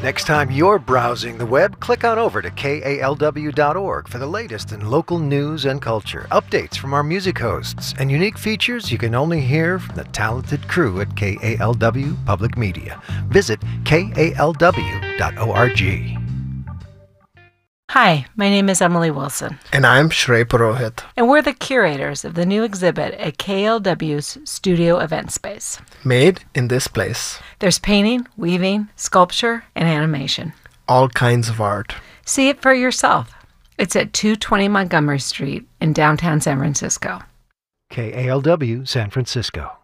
Next time you're browsing the web, click on over to kalw.org for the latest in local news and culture, updates from our music hosts, and unique features you can only hear from the talented crew at KALW Public Media. Visit kalw.org. Hi, my name is Emily Wilson. And I'm Shrey Purohit. And we're the curators of the new exhibit at KLW's Studio Event Space. Made in this place. There's painting, weaving, sculpture, and animation. All kinds of art. See it for yourself. It's at 220 Montgomery Street in downtown San Francisco. KALW San Francisco.